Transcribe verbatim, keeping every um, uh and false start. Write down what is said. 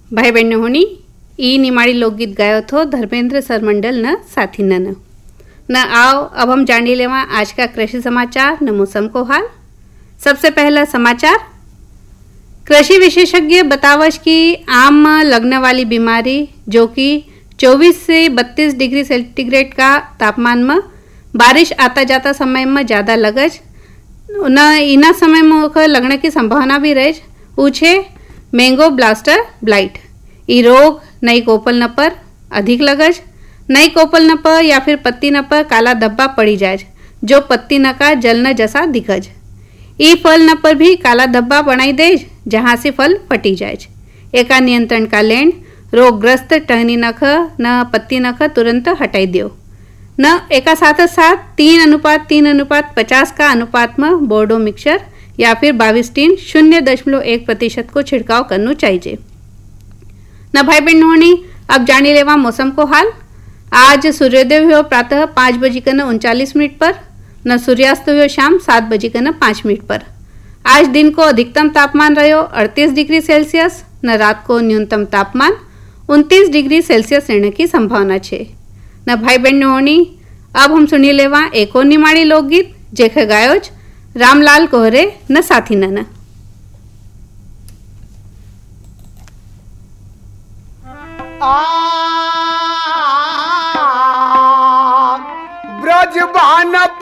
भाई बहन होनी ई निमाड़ी लोकगीत गायो थो धर्मेंद्र सरमंडल न साथी न न आओ अब हम जानी लेवा आज का कृषि समाचार न मौसम को हाल। सबसे पहला समाचार, कृषि विशेषज्ञ बतावश की आम लगने वाली बीमारी जो कि चौबीस से बत्तीस डिग्री सेंटीग्रेड का तापमान में बारिश आता जाता समय में ज़्यादा लगज न इना समय में लगने की संभावना भी रहे पूछे मैंगो ब्लास्टर ब्लाइट। ई रोग नई कोपल न पर अधिक लगज, नई कोपल न पर या फिर पत्ती न पर काला धब्बा पड़ी जाए जो पत्ती न का जलना जैसा दिखज। ई फल न पर भी काला धब्बा बनाई दे जहाँ से फल फटी जाए। एका नियंत्रण का लैंड रोगग्रस्त टहनी नख न पत्ती नख तुरंत हटाई दियो न एका साथ साथ तीन अनुपात तीन अनुपात पचास का अनुपात में बोर्डो मिक्सर या फिर बाविस्टीन शून्य दशमलव एक प्रतिशत को छिड़काव करना चाहिए न। भाई बहनों अब जानी लेवा मौसम को हाल। आज सूर्योदय हुआ प्रातः पाँच बजे कर उनचालीस मिनट पर न सूर्यास्त हुआ शाम सात बजे कर पाँच मिनट पर। आज दिन को अधिकतम तापमान रहो अड़तीस डिग्री सेल्सियस न रात को न्यूनतम तापमान उनतीस डिग्री सेल्सियस रहने की संभावना है न। भाई बहनों अब हम सुनी लेवा एक और निमाड़ी लोकगीत जेखे गायोज रामलाल कोहरे न साथी न। ब्रजबान